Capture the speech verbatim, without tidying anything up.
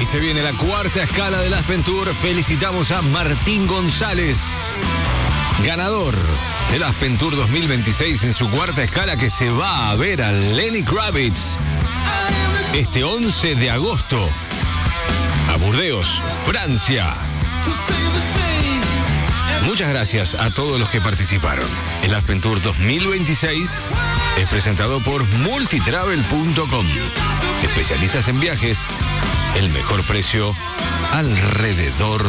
se viene la cuarta escala del Aspen Tour. Felicitamos a Martín González, ganador del Aspen Tour dos mil veintiséis en su cuarta escala, que se va a ver a Lenny Kravitz este once de agosto a Burdeos, Francia. Muchas gracias a todos los que participaron. El Aspen Tour dos mil veintiséis es presentado por multitravel punto com. Especialistas en viajes, el mejor precio alrededor